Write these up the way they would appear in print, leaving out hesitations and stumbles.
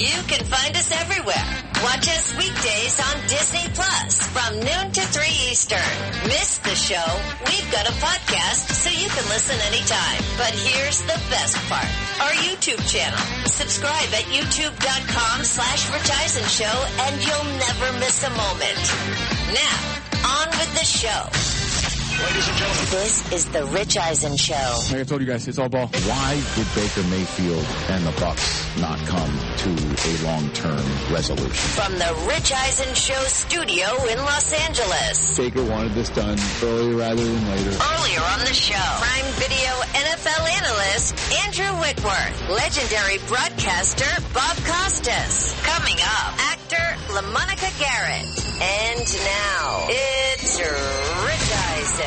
You can find us everywhere. Watch us weekdays on Disney Plus from noon to 3 Eastern. Miss the show? We've got a podcast so you can listen anytime. But here's the best part. Our YouTube channel. Subscribe at youtube.com/Rich Eisen Show and you'll never miss a moment. Now, on with the show. Ladies and gentlemen, This is the Rich Eisen Show. Like I told you guys, it's all ball. Why did Baker Mayfield and the Bucks not come to a long-term resolution? From the Rich Eisen Show studio in Los Angeles. Baker wanted this done earlier rather than later. Earlier on the show, Prime Video NFL analyst Andrew Whitworth, legendary broadcaster Bob Costas. Coming up, actor LaMonica Garrett. And now, it's Rich Eisen.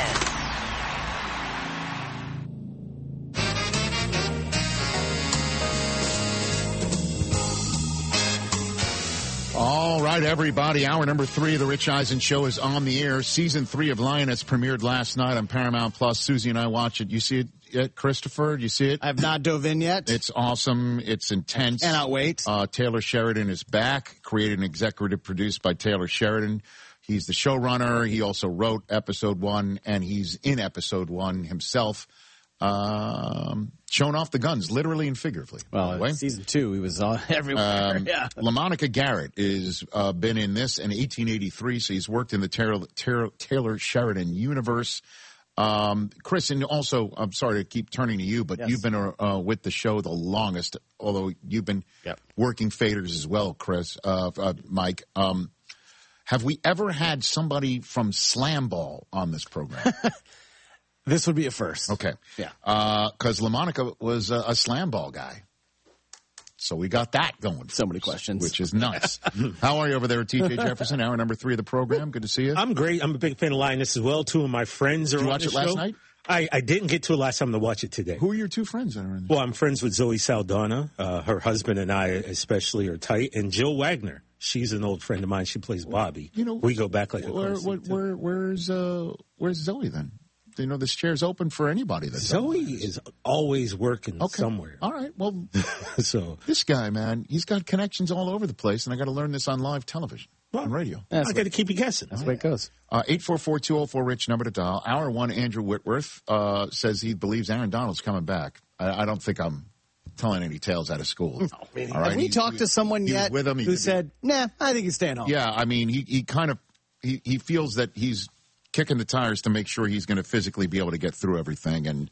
All right, everybody. Hour number 3 of the Rich Eisen Show is on the air. Season 3 of Lioness premiered last night on Paramount Plus. Susie and I watch it. You see it yet, Christopher? Do you see it? I've not dove in yet. It's awesome. It's intense. I cannot wait. Taylor Sheridan is back, created and executive produced by Taylor Sheridan. He's the showrunner. He also wrote episode 1, and he's in episode 1 himself. Showing off the guns, literally and figuratively. Well, season 2, he was everywhere. Yeah. LaMonica Garrett is been in this in 1883, so he's worked in the Taylor Sheridan universe. Chris, and also, I'm sorry to keep turning to you, but Yes. you've been with the show the longest, although you've been working faders as well, Chris, Mike. Have we ever had somebody from Slam Ball on this program? This would be a first. Okay. Yeah. Because LaMonica was a Slam Ball guy. So we got that going. So many questions. Which is nice. How are you over there at TJ Jefferson? Hour number 3 of the program. Good to see you. I'm great. I'm a big fan of Lioness as well. 2 of my friends are Did you on watch the it last show. night? I didn't get to it last time to watch it today. Who are your 2 friends that are in this? Well, I'm friends with Zoe Saldana. Her husband and I especially are tight. And Jill Wagner. She's an old friend of mine. She plays Bobby. You know, we go back like a where's Zoe then? You know, this chair's open for anybody. Zoe is always working somewhere. All right. Well, so this guy, man, he's got connections all over the place, and I got to learn this on live television, on radio. I got to keep you guessing. That's the way it goes. 844-204-RICH, number to dial. Hour 1, Andrew Whitworth says he believes Aaron Donald's coming back. I don't think I'm telling any tales out of school. No, all right? Have we talked to someone yet with him, who said, nah, I think he's staying home? Yeah, I mean, he kind of he feels that he's kicking the tires to make sure he's going to physically be able to get through everything. And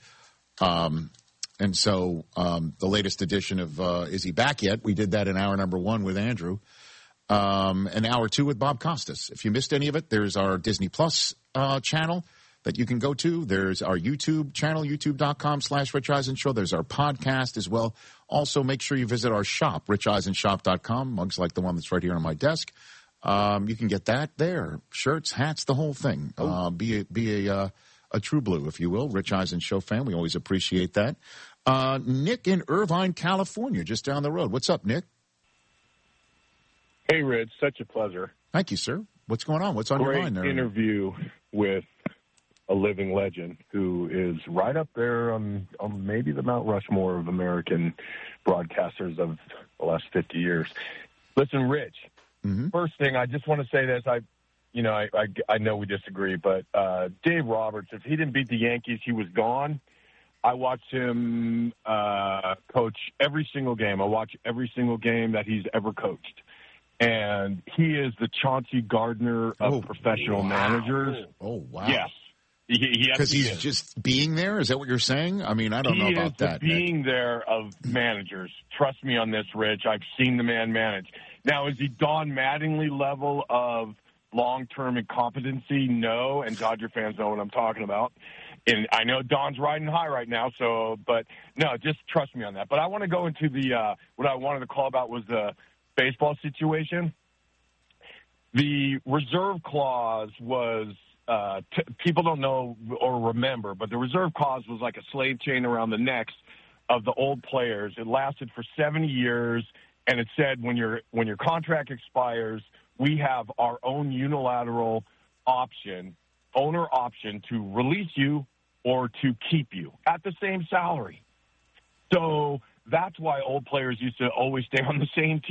so the latest edition of Is He Back Yet? We did that in hour number 1 with Andrew. And hour 2 with Bob Costas. If you missed any of it, there's our Disney Plus channel that you can go to. There's our YouTube channel, youtube.com/Rich Eisen Show. There's our podcast as well. Also, make sure you visit our shop, richeisenshop.com, mugs like the one that's right here on my desk. You can get that there. Shirts, hats, the whole thing. Be a true blue, if you will. Rich Eisen Show fan. We always appreciate that. Nick in Irvine, California, just down the road. What's up, Nick? Hey, Rich. Such a pleasure. Thank you, sir. What's going on? What's on your mind there? Great interview with a living legend who is right up there on maybe the Mount Rushmore of American broadcasters of the last 50 years. Listen, Rich. Mm-hmm. First thing, I just want to say this. I know we disagree, but Dave Roberts, if he didn't beat the Yankees, he was gone. I watched him coach every single game. I watch every single game that he's ever coached. And he is the Chauncey Gardner of professional managers. Oh, wow. Yes. Because he's just being there? Is that what you're saying? I mean, I don't know about that. He is the being there of managers. Trust me on this, Rich. I've seen the man manage. Now, is he Don Mattingly level of long-term incompetency? No, and Dodger fans know what I'm talking about. And I know Don's riding high right now, but no, just trust me on that. But I want to go into what I wanted to call about was the baseball situation. The reserve clause was, people don't know or remember, but the reserve clause was like a slave chain around the necks of the old players. It lasted for 70 years, and it said when your contract expires, we have our own unilateral owner option to release you or to keep you at the same salary. So that's why old players used to always stay on the same team.